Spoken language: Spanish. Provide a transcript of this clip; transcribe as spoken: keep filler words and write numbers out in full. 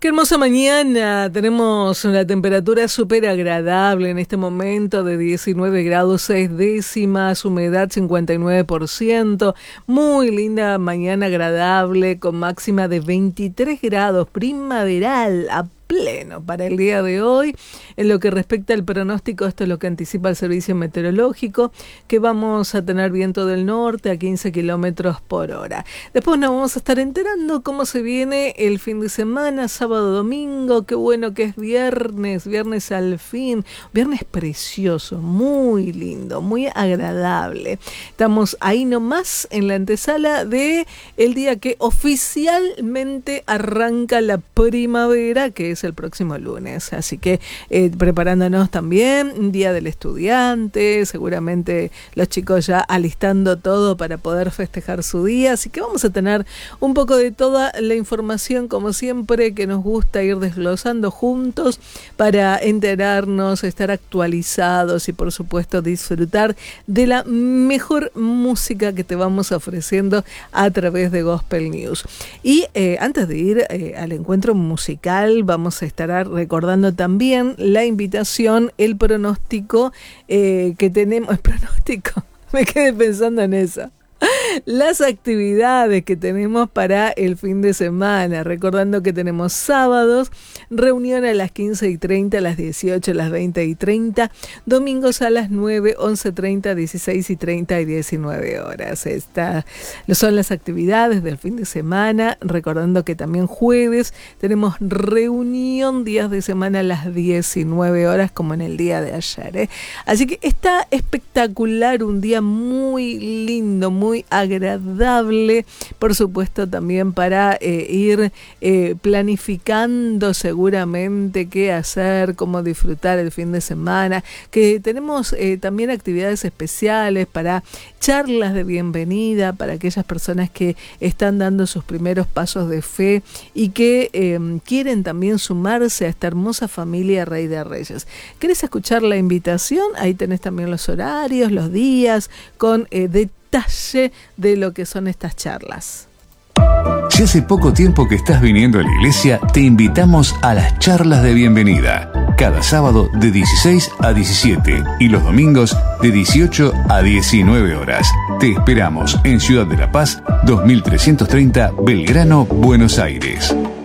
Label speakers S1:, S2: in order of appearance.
S1: Qué hermosa mañana, tenemos una temperatura súper agradable en este momento de diecinueve grados seis décimas, humedad cincuenta y nueve por ciento, muy linda mañana agradable con máxima de veintitrés grados, primaveral, a pleno para el día de hoy. En lo que respecta al pronóstico, esto es lo que anticipa el servicio meteorológico, que vamos a tener viento del norte a quince kilómetros por hora. Después nos vamos a estar enterando cómo se viene el fin de semana, sábado, domingo. Qué bueno que es viernes, viernes al fin, viernes precioso, muy lindo, muy agradable. Estamos ahí nomás en la antesala de el día que oficialmente arranca la primavera, que es el próximo lunes, así que eh, preparándonos también, Día del Estudiante, seguramente los chicos ya alistando todo para poder festejar su día, así que vamos a tener un poco de toda la información como siempre que nos gusta ir desglosando juntos para enterarnos, estar actualizados y por supuesto disfrutar de la mejor música que te vamos ofreciendo a través de Gospel News. Y eh, antes de ir eh, al encuentro musical, vamos a estar recordando también la invitación, el pronóstico eh, que tenemos, el pronóstico, me quedé pensando en eso. Las actividades que tenemos para el fin de semana, recordando que tenemos sábados, reunión a las quince y treinta, a las dieciocho, a las veinte y treinta, domingos a las nueve, once treinta, dieciséis y treinta y diecinueve horas. Estas son las actividades del fin de semana, recordando que también jueves tenemos reunión días de semana a las diecinueve horas, como en el día de ayer, ¿eh? Así que está espectacular, un día muy lindo, muy agradable, por supuesto también para eh, ir eh, planificando seguramente qué hacer, cómo disfrutar el fin de semana, que tenemos eh, también actividades especiales para charlas de bienvenida para aquellas personas que están dando sus primeros pasos de fe y que eh, quieren también sumarse a esta hermosa familia Rey de Reyes. ¿Querés escuchar la invitación? Ahí tenés también los horarios, los días, con eh, detalles detalle de lo que son estas charlas.
S2: Si hace poco tiempo que estás viniendo a la iglesia, te invitamos a las charlas de bienvenida. Cada sábado de dieciséis a diecisiete y los domingos de dieciocho a diecinueve horas. Te esperamos en Ciudad de la Paz, dos mil trescientos treinta, Belgrano, Buenos Aires.